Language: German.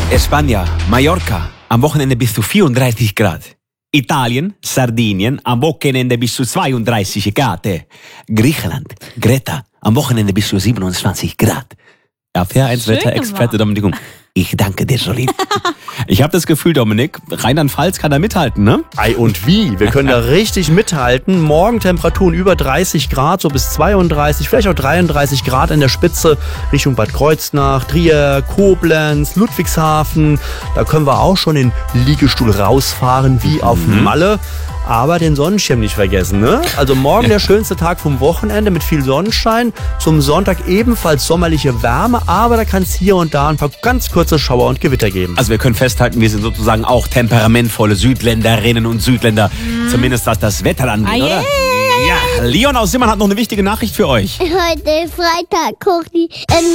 Spanien, Mallorca, am Wochenende bis zu 34 Grad. Italien, Sardinien, am Wochenende bis zu 32 Grad. Griechenland, Greta, am Wochenende bis zu 27 Grad. RPR1-Wetterexperte Dominik Humm. Ich danke dir, Jolie. Ich habe das Gefühl, Dominik, Rheinland-Pfalz kann da mithalten, ne? Ei und wie? Wir können da richtig mithalten. Morgen Temperaturen über 30 Grad, so bis 32, vielleicht auch 33 Grad in der Spitze Richtung Bad Kreuznach, Trier, Koblenz, Ludwigshafen. Da können wir auch schon den Liegestuhl rausfahren wie auf Malle. Aber den Sonnenschirm nicht vergessen, ne? Also morgen der schönste Tag vom Wochenende mit viel Sonnenschein. Zum Sonntag ebenfalls sommerliche Wärme, aber da kann es hier und da ein paar ganz kurze Schauer und Gewitter geben. Also wir können festhalten, wir sind sozusagen auch temperamentvolle Südländerinnen und Südländer. Zumindest was das Wetter angeht, oder? Ja, Leon aus Simmern hat noch eine wichtige Nachricht für euch. Heute Freitag, kocht die